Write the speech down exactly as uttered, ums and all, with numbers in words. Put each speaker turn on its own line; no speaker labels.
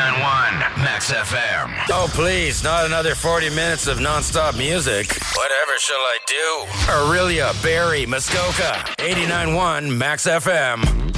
eighty-nine point one Max F M.
Oh, please, not another forty minutes of nonstop music. Whatever shall I do? Aurelia, Barry, Muskoka, eighty-nine point one Max F M.